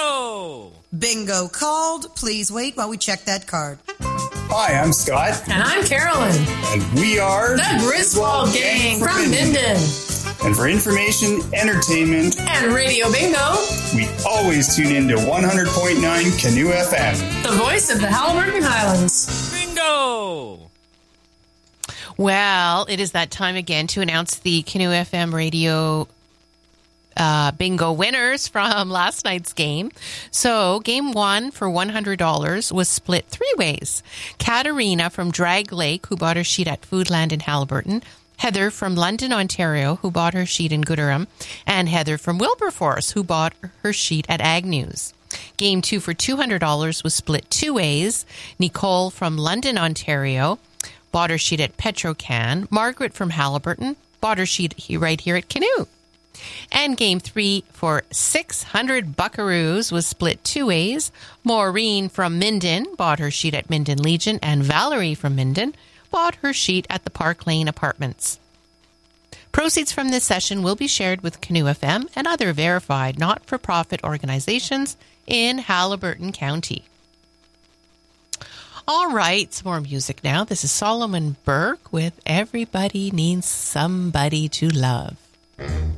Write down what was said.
Bingo! Bingo called. Please wait while we check that card. Hi, I'm Scott. And I'm Carolyn. And we are the Griswold Gang from Minden. And for information, entertainment, and Radio Bingo, we always tune in to 100.9 Canoe FM. The voice of the Haliburton Highlands. Bingo! Well, it is that time again to announce the Canoe FM radio bingo winners from last night's game. So game 1 for $100 was split 3 ways. Katarina from Drag Lake, who bought her sheet at Foodland in Haliburton, Heather from London, Ontario, who bought her sheet in Gooderham, and Heather from Wilberforce, who bought her sheet at Agnews. Game 2 for $200 was split 2 ways. Nicole from London, Ontario, bought her sheet at Petrocan. Margaret from Haliburton bought her sheet right here at Canoe. And game 3 for 600 buckaroos was split 2 ways. Maureen from Minden bought her sheet at Minden Legion, and Valerie from Minden bought her sheet at the Park Lane Apartments. Proceeds from this session will be shared with Canoe FM and other verified not-for-profit organizations in Haliburton County. All right, some more music now. This is Solomon Burke with Everybody Needs Somebody to Love.